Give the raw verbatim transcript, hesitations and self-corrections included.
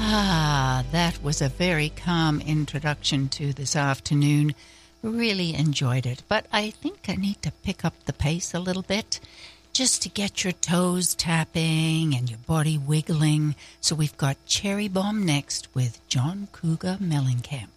Ah, that was a very calm introduction to this afternoon. Really enjoyed it, but I think I need to pick up the pace a little bit just to get your toes tapping and your body wiggling. So we've got Cherry Bomb next with John Cougar Mellencamp.